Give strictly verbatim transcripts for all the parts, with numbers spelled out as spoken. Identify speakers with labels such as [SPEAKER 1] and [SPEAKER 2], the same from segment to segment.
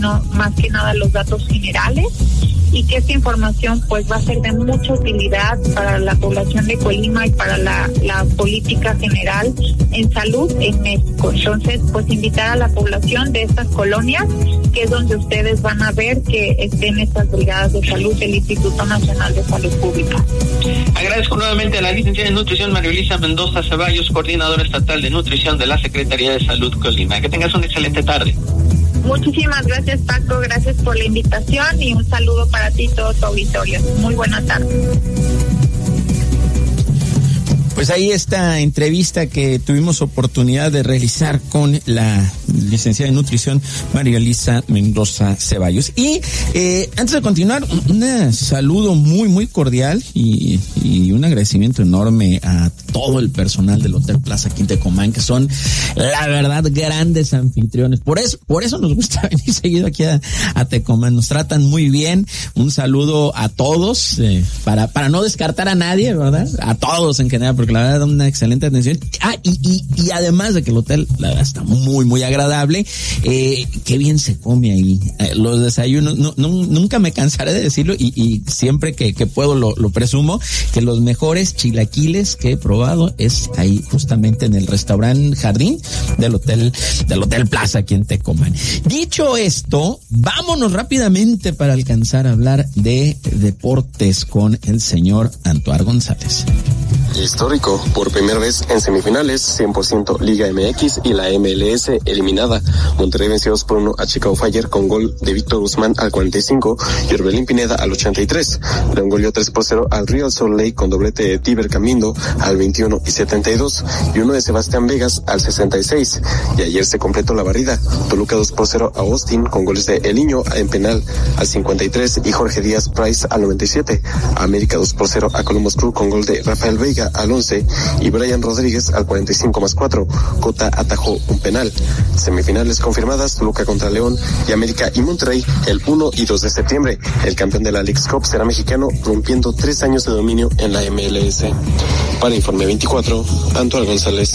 [SPEAKER 1] sino más que nada los datos generales, y que esta información pues va a ser de mucha utilidad para la población de Colima y para la, la política general en salud en México. Entonces, pues invitar a la población de estas colonias, que es donde ustedes van a ver que estén estas brigadas de salud del Instituto Nacional de Salud Pública.
[SPEAKER 2] Agradezco nuevamente a la licenciada en nutrición María Elisa Mendoza Ceballos, coordinadora estatal de nutrición de la Secretaría de Salud Colima. Que tengas una excelente tarde.
[SPEAKER 1] Muchísimas gracias, Paco, gracias por la invitación y un saludo para ti y todo tu auditorio. Muy buena tarde.
[SPEAKER 3] Pues ahí esta entrevista que tuvimos oportunidad de realizar con la licenciada en nutrición María Elisa Mendoza Ceballos. Y eh, antes de continuar, un saludo muy, muy cordial y, y un agradecimiento enorme a todo el personal del Hotel Plaza Quintecomán, que son, la verdad, grandes anfitriones. Por eso, por eso nos gusta venir seguido aquí a, a Tecomán. Nos tratan muy bien. Un saludo a todos, eh, para, para no descartar a nadie, ¿verdad? A todos en general, porque la verdad da una excelente atención. Ah, y, y, y además de que el hotel, la verdad, está muy, muy agradable. Eh, qué bien se come ahí. Eh, los desayunos, no, no, nunca me cansaré de decirlo, y, y siempre que, que puedo lo, lo presumo, que los mejores chilaquiles que he probado es ahí, justamente en el restaurante Jardín del hotel, del Hotel Plaza aquí en Tecomán. Dicho esto, vámonos rápidamente para alcanzar a hablar de deportes con el señor Antoar González.
[SPEAKER 4] Histórico, por primera vez en semifinales, cien por ciento Liga M X y la M L S eliminada. Monterrey venció dos por uno a Chicago Fire con gol de Víctor Guzmán al cuarenta y cinco y Orbelín Pineda al ochenta y tres. León goleó tres por cero al Real Salt Lake con doblete de Tíber Camindo al veintiuno y setenta y dos y uno de Sebastián Vegas al sesenta y seis. Y ayer se completó la barrida. Toluca dos por cero a Austin con goles de Eliño en penal al cincuenta y tres y Jorge Díaz Price al noventa y siete. América dos por cero a Columbus Crew con gol de Rafael Veiga al once y Brian Rodríguez al cuarenta y cinco más cuatro. Cota atajó un penal. Semifinales confirmadas: Toluca contra León y América y Monterrey el uno y dos de septiembre. El campeón de la Leagues Cup será mexicano, rompiendo tres años de dominio en la M L S. Para Informe veinticuatro, Antoine González.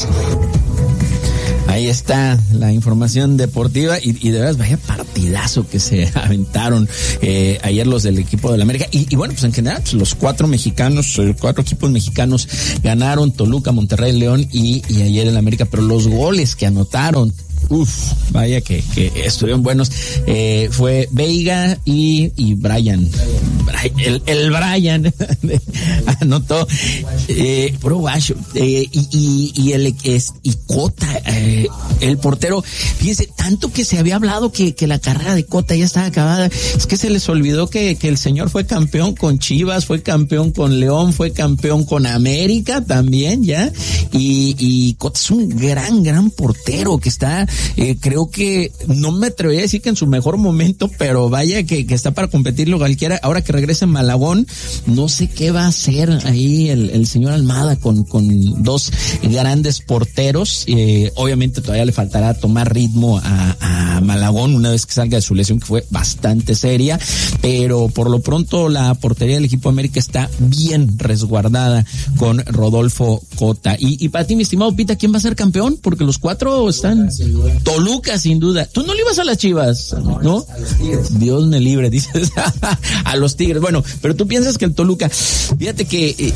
[SPEAKER 3] Ahí está la información deportiva y, y de verdad vaya partidazo que se aventaron eh, ayer los del equipo del América y, y bueno, pues en general pues los cuatro mexicanos, cuatro equipos mexicanos ganaron: Toluca, Monterrey, León y, y ayer el América, pero los goles que anotaron, uf, vaya que, que estuvieron buenos. Eh, fue Veiga y, y Brian. El, el Brian anotó, eh, puro guacho, eh, y, y, y el, es, y Cota, eh, el portero, fíjense, tanto que se había hablado que, que la carrera de Cota ya estaba acabada, es que se les olvidó que, que el señor fue campeón con Chivas, fue campeón con León, fue campeón con América también, ya, y, y Cota es un gran, gran portero que está, eh, creo que, no me atrevería a decir que en su mejor momento, pero vaya que, que está para competirlo cualquiera. Ahora que regresa en Malagón, no sé qué va a hacer ahí el, el señor Almada con, con dos grandes porteros. Eh, obviamente todavía le faltará tomar ritmo a, a Malagón una vez que salga de su lesión, que fue bastante seria, pero por lo pronto la portería del equipo América está bien resguardada con Rodolfo Cota. Y, y para ti, mi estimado Pita, ¿quién va a ser campeón? Porque los cuatro están... Toluca, sin duda. Tú no le ibas a las Chivas, ¿no? Dios me libre, dices. A los Tigres. Bueno, pero tú piensas que el Toluca, fíjate que eh,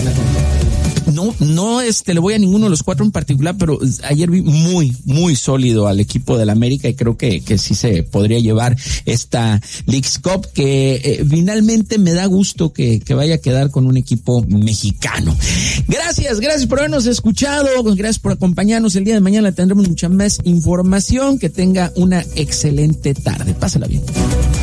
[SPEAKER 3] no, no este le voy a ninguno de los cuatro en particular, pero ayer vi muy, muy sólido al equipo del América y creo que, que sí se podría llevar esta Leagues Cup, que eh, finalmente me da gusto que, que vaya a quedar con un equipo mexicano. Gracias, gracias por habernos escuchado, gracias por acompañarnos. El día de mañana tendremos mucha más información. Que tenga una excelente tarde. Pásala bien.